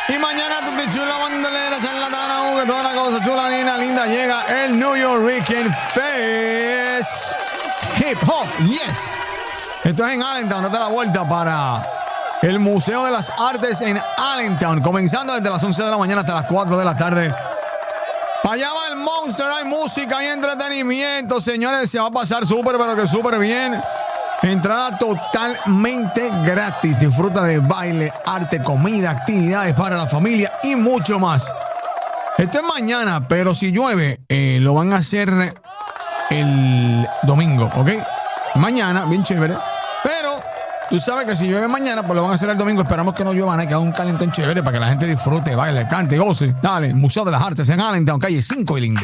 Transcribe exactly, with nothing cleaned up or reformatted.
Y mañana tu chula bandolera, charlatana, que toda la cosa chula, linda, linda, llega el New York Fest Hip Hop, yes. Esto es en Allentown, date la vuelta para el Museo de las Artes en Allentown, comenzando desde las once de la mañana hasta las cuatro de la tarde. Para allá va el Monster, hay música, hay entretenimiento, señores, se va a pasar súper, pero que súper bien. Entrada totalmente gratis. Disfruta de baile, arte, comida, actividades para la familia y mucho más. Esto es mañana, pero si llueve, eh, lo van a hacer el domingo, ¿ok? Mañana, bien chévere. Pero tú sabes que si llueve mañana, pues lo van a hacer el domingo. Esperamos que no llueva, que haga un calentón chévere para que la gente disfrute, baile, cante, goce. Dale, Museo de las Artes en Allentown, calle cinco y Linda.